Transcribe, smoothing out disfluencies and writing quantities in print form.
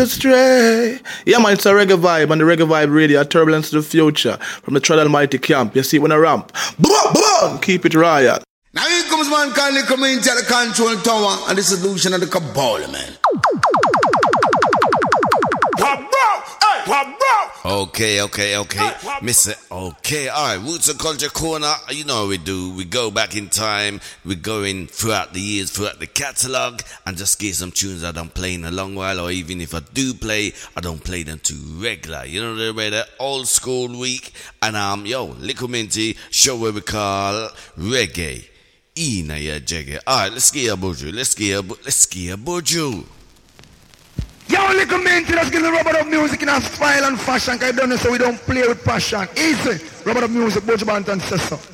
Stray. Yeah, man, it's a reggae vibe, and the reggae vibe radio, a turbulence to the future. From the Trad Almighty camp, you see it when I ramp. Boom, boom, keep it riot. Now here comes mankind, they come into the control tower and the solution of the cabal, man. Okay. Mr. Okay, alright, Roots and Culture Corner, you know how we do. We go back in time, we're going throughout the years, throughout the catalogue, and just get some tunes that I'm playing a long while, or even if I do play, I don't play them too regular. You know, they're the old school week, and Little Minty, show where we call reggae. Ina ya jagger. Alright, let's get a buju. Let's get a buju. Yo, Little Minty, let's get the rubber of music in a style and fashion, because I don't know, so we don't play with passion. Easy. Rubber of music, Buju Banton says so.